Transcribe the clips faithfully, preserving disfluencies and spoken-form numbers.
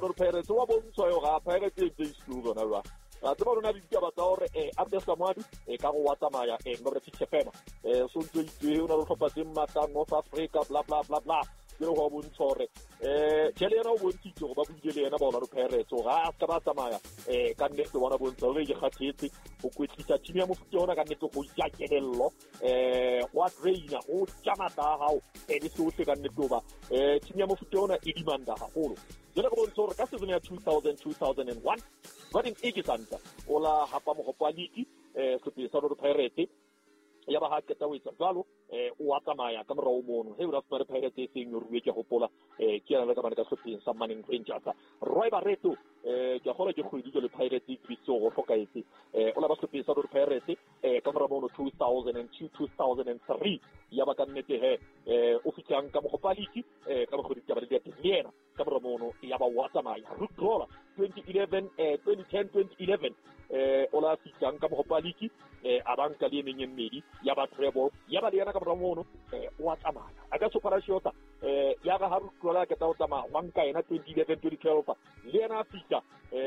Orlando Pirates wa bontsha yo ga Pirates e slow na ba a tseba rona di taba tsa hore eh Abdel Samadi e ka go wa tsamaya eh Maverick Chefema eh so ntse itse una re tlhopha tse mata North Africa bla bla bla bla le go bontsha hore eh tshele yena o bontshitse go ba buile le yena ba Orlando Pirates o ga ska ba tsamaya eh ka nnete bona bontsha re ge kgathetse go kwetlisa team ya mofuta ona ka nnete go ja kelello eh wa trainer o tsamata hao e di sohle ka nnete ba eh team ya mofuta ona e dimanda haholo jona go bontsha hore ka season ya two thousand two thousand one Godin Igisanta, Ola Hapamopaliki, Supi Sado Pirate, Yabaha Ketawit Galo, Watamaya, Cameron, Hevra Pirate, Senior Vija Hopola, Kiana Lagamanaka Supi, some money in Jata, Roy Barreto, Jahola Juju Pirate, Viso, or Focaiti, Ola Supi Sado Pirate, Cameron two thousand two, two thousand three, Yabakanete, Ufikan Kamopaliki, Kamahuri Yena. Camerono, Yaba Watamaya, Rutrola, twenty eleven, twenty ten, twenty eleven, Ola Sikan Kamopaliki, Abanka Lenin Medi, Yaba Treble, Yaba Diana Camerono, Watamaya. Agaso Parashota, Yaga Harukola Katautama, Wanka in twenty eleven, twenty twelve, Lena Fika,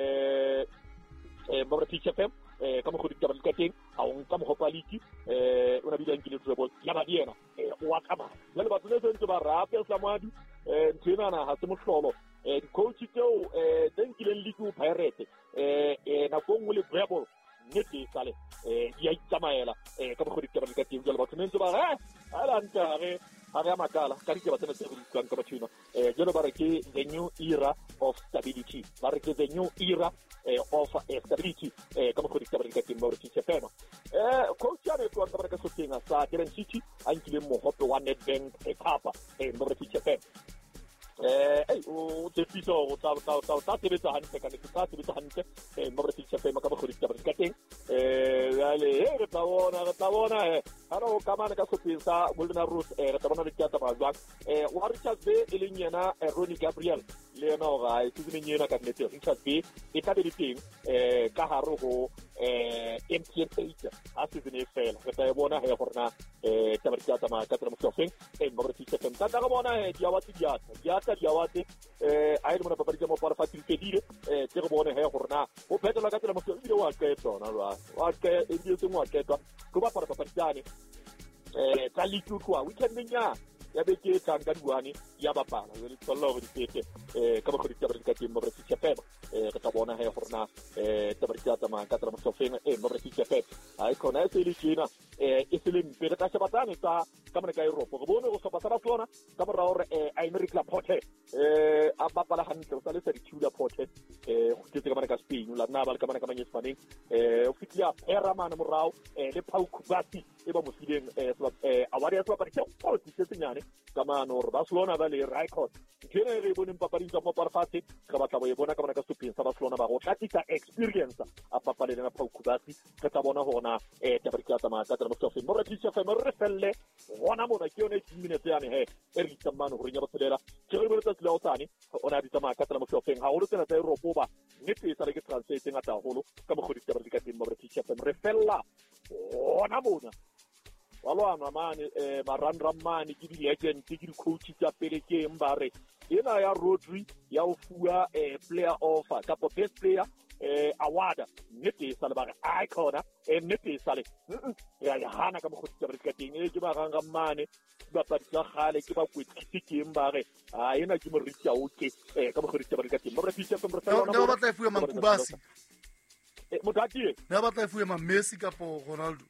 Maverick Chefem, Kamahuri Kabaskating, Aung Kamopaliki, una vida en Treble, Yaba Diana, Watama. Well, but listen to Rapel Samadi. Ntena ha se mohlolo eh coach teo eh tenkileng liku Pirate eh na go ngwe le rebel nete sale eh ya itsamaela eh ka bogodi ka ba team jalo ba tshwanetse ba ha ala ntare ha ya makala ka dike ba tsena tse go tsang ka batho eh jalo ba re ke the new era of stability ba re ke the new era of stability eh ka bogodi ka ba team ba re tsefema eh coach ya re twa ka ba ka sotinga sa Keren City a nkile mo hope wa Nedbank e papa eh ba re tsefema eh ai o te piso o ta ta ta ta te betsa hantle ka ne ta te betsa hantle eh mo re tshitse fe maka bogodi ka ka teng eh ale e re ta bona re ta bona eh ara o ka mana ka sopisa Golden Rose eh re ta bona re tsa ba jwa eh wa Richard Bay e leng yena Ronnie Gabriel le yena o ga e tsene nyena ka nnete Richard Bay e ta be teng eh ka haro go eh M T N eight a se tsene fela re ta bona he gorna eh ta ba tsa ma ka tsena mo sofeng eh mo re tshitse fe ta ga bona eh dia wa dia dia ta dia wa eh a ile mo pa mo para fa tshedile eh te go bona he gorna o phetola ka tsela mo se ile wa ka tsona lwa wa ka e di se mo ka tswa go ba para pa tsane eh tsa litutwa weekend nya ya be ke tanga duane ya bapala re tsolo re tete eh ka ba go ditaba ka timo re tshia peba eh ka bona he gorna eh taba tsa tama ka tra mo sofeng eh mo re tshia peba ai kona se le china eh e se le mpere ka shabatane tsa ka mona ka Europe go bona go sopa sa Barcelona ka mora hore eh America Porte eh a bapala hantle sa le sa ditula Porte eh go tse ka mona ka Spain la na ba ka mona ka manyes faneng eh o fitla pera mana morao eh le Pau Kubasi e ba mo sileng eh a wa ya tsa pa tsa o tse nyane kamano Barcelona ba le record kene re bone papading tsa mo parfate ka batla bo e bona ka bona ka supin sa Barcelona ba go tlatika experience a papale na Pau Kubasi ka tsa bona hona eh ta barika tsa ma ka tsa mo sofeng mo re tshia fe mo re felle bona mona ke yone ten minutes ya ne he e re tsamano go nya ba tsedela ke re bona tsa tsani ona di tsa ma ka tsa mo sofeng ha o le tsena tsa Europe ba nete sa le ke translate ngata holo ka mo go di tsa barika teng mo re tshia fe re fella ona mona walwana mane eh marandram mane ke di legend ke di coach tsa pele ke mbare ena ya Rodri ya o fua eh player of ka best player eh award nete sa le ba icon eh nete sa le ya ya hana ka mo go tsa ka teng e ke ba ganga mane ba pa tsa gale ke ba kwetsi ke mbare a ena ke mo ritsa o ke eh ka mo go tsa ka teng mo re tsa mo re no no ba tla fua Mankubasi eh mo dati no ba tla fua ma Messi ka po Ronaldo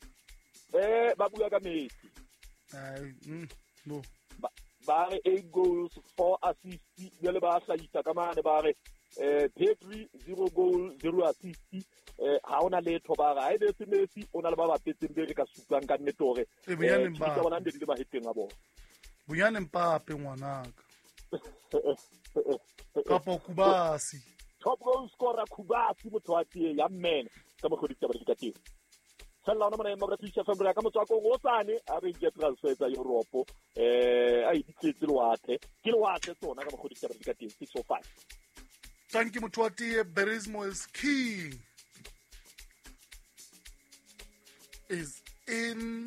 eh ba bua ka Messi ai mm no ba ba re eight goals four assists le ba hlahisa ka mane ba re eh Pedri zero goal zero assist eh ha ona letho ba ga ebe se Messi ona le ba ba petseng be re ka supang ka nnetore e bunyane ba bona ndi le ba heteng a bona bunyane Mbappe ngwanaka ka po Kubasi top goal scorer Kubasi motho wa tie ya men ka mo goditse ba di ka tie sala ona mona mo re tshia fembra ka motswako go tsane a re get transfer tsa Europe eh ai ditletse lwate ke lwate tsona ka mo goditse ba di ka tie six oh five thank you motho wa tie Berismo is king is in